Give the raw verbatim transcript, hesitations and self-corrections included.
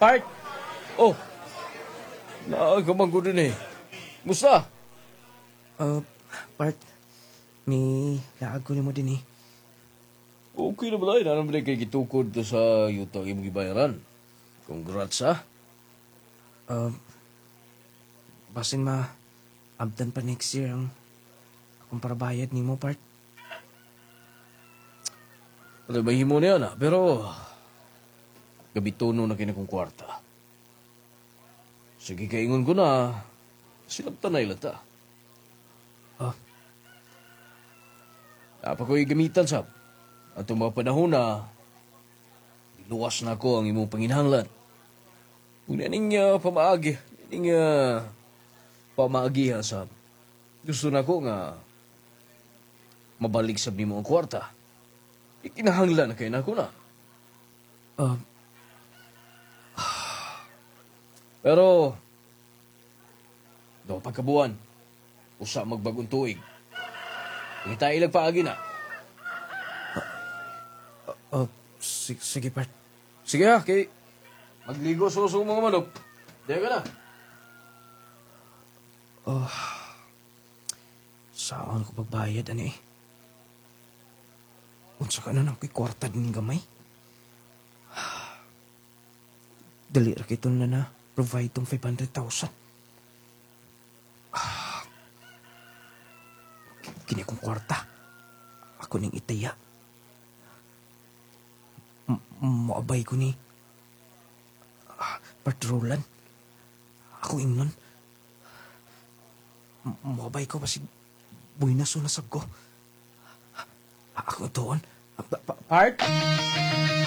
Part! Oh! Naagamang ko din eh. Musta? Uh, part, may laag ko mo din eh. Okay na ba tayo? Naman kay gitukod to sa yutang imong gibayaran. Congrats ha. Uh, basin ma, abdan pa next year ang akong parabayad ni mo, part. Ano ba himo niya na? Pero, gabitono na kinakong kwarta. Sige, kaingon ko na, sinabta na ilata. Oh, Apa ko'y gamitan, sab. At mga panahon na, luwas na ako ang imong panginhanglan. Kung naning uh, pamaagi, naning uh, pamaagi ha, sab. Gusto na ko nga, mabalik sab ni mo ang kwarta. Ikinahanglan na kayo na ako na. uh, Pero, do pagkabuan, usa magbagong tuig. Hindi tayo ilagpaagi na. uh, sige, sige, part. Sige ha, kay magligo sa usong mga manok. Diyan ka na. Oh, saan ko pagbayad, ani eh. Unsa ka na nang kay kwarta din gamay? Dali ra kito na na provide tong five hundred thousand. Ah, kini kong kwarta. Ako ning itaya. M- Moabay ko ni ah, patrolan. Ako ingnon. M- Moabay ko basig buhay na sunasag ko. Ah, Ako doon. Part?